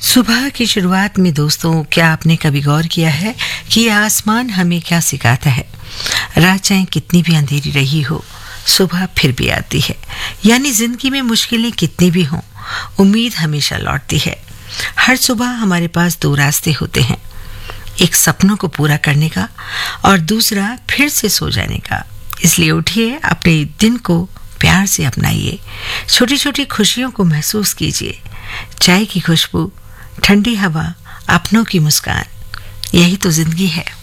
सुबह की शुरुआत में दोस्तों, क्या आपने कभी गौर किया है कि ये आसमान हमें क्या सिखाता है? रात चाहे कितनी भी अंधेरी रही हो, सुबह फिर भी आती है। यानी जिंदगी में मुश्किलें कितनी भी हों, उम्मीद हमेशा लौटती है। हर सुबह हमारे पास दो रास्ते होते हैं, एक सपनों को पूरा करने का और दूसरा फिर से सो जाने का। इसलिए उठिए, अपने दिन को प्यार से अपनाइए, छोटी छोटी खुशियों को महसूस कीजिए। चाय की खुशबू, ठंडी हवा, अपनों की मुस्कान, यही तो जिंदगी है।